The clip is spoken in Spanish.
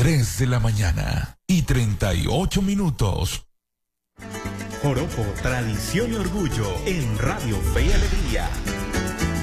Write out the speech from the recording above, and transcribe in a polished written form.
3 de la mañana y 38 minutos. Joropo, tradición y orgullo en Radio Fe y Alegría.